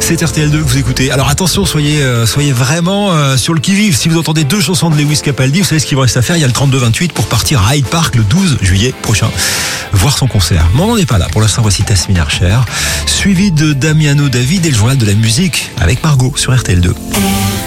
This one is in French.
C'est RTL2 que vous écoutez. Alors attention, soyez vraiment sur le qui-vive. Si vous entendez 2 chansons de Lewis Capaldi, vous savez ce qu'il vous reste à faire. Il y a le 32-28 pour partir à Hyde Park le 12 juillet prochain, voir son concert. Mais on n'en est pas là. Pour l'instant, voici Tasmin Archer, suivi de Damiano David et le journal de la musique avec Margot sur RTL2.